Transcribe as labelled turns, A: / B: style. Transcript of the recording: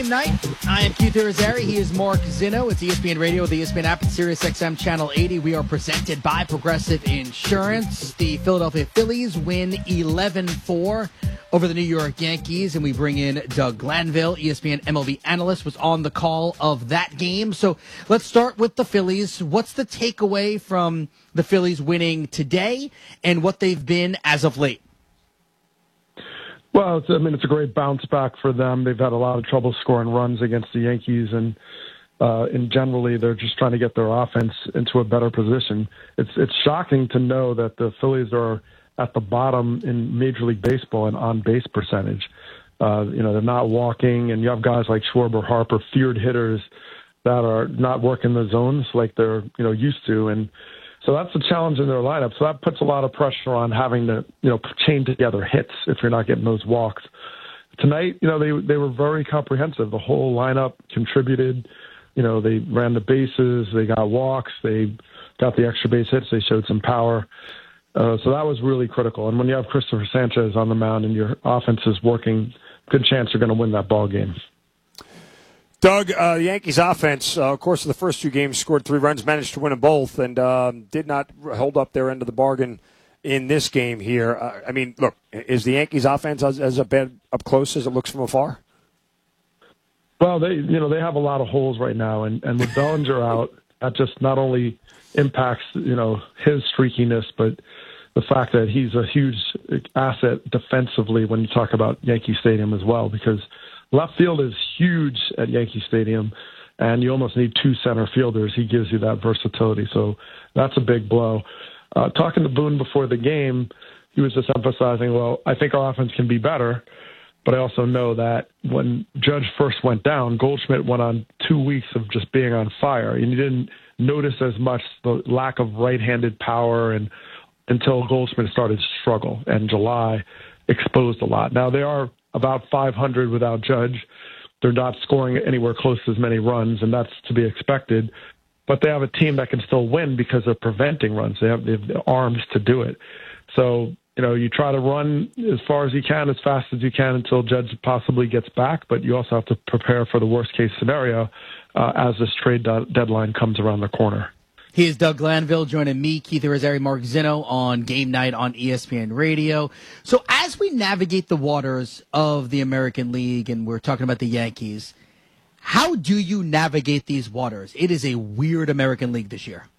A: Game Night. I am Keith Irizarry. He is Mark Zinno. It's ESPN Radio, the ESPN app, and Sirius XM Channel 80. We are presented by Progressive Insurance. The Philadelphia Phillies win 11-4 over the New York Yankees, and we bring in Doug Glanville, ESPN MLB analyst, was on the call of that game. So let's start with the Phillies. What's the takeaway from the Phillies winning today and what they've been as of late?
B: Well, it's a great bounce back for them. They've had a lot of trouble scoring runs against the Yankees, and generally they're just trying to get their offense into a better position. It's shocking to know that the Phillies are at the bottom in Major League Baseball in on-base percentage. They're not walking, and you have guys like Schwarber, Harper, feared hitters that are not working the zones like they're used to, and so that's a challenge in their lineup. So that puts a lot of pressure on having to, chain together hits if you're not getting those walks. Tonight, they were very comprehensive. The whole lineup contributed. They ran the bases, they got walks, they got the extra base hits, they showed some power. So that was really critical. And when you have Christopher Sanchez on the mound and your offense is working, good chance you're going to win that ball game.
C: Doug, the Yankees offense, of course, in the first two games scored 3 runs, managed to win them both, and did not hold up their end of the bargain in this game here. Look, is the Yankees offense as bad up close as it looks from afar?
B: Well, they have a lot of holes right now, and with Bellinger out, that just not only impacts his streakiness, but the fact that he's a huge asset defensively when you talk about Yankee Stadium as well, because left field is huge at Yankee Stadium, and you almost need 2 center fielders. He gives you that versatility, so that's a big blow. Talking to Boone before the game, he was just emphasizing, well, I think our offense can be better, but I also know that when Judge first went down, Goldschmidt went on 2 weeks of just being on fire, and you didn't notice as much the lack of right-handed power until Goldschmidt started to struggle, and July exposed a lot. Now, they are about 500 without Judge. They're not scoring anywhere close to as many runs, and that's to be expected. But they have a team that can still win because of preventing runs. They have the arms to do it. So, you try to run as far as you can, as fast as you can until Judge possibly gets back, but you also have to prepare for the worst-case scenario as this trade deadline comes around the corner.
A: He is Doug Glanville joining me, Keith Irizarry, Mark Zinno on Game Night on ESPN Radio. So as we navigate the waters of the American League, and we're talking about the Yankees, how do you navigate these waters? It is a weird American League this year.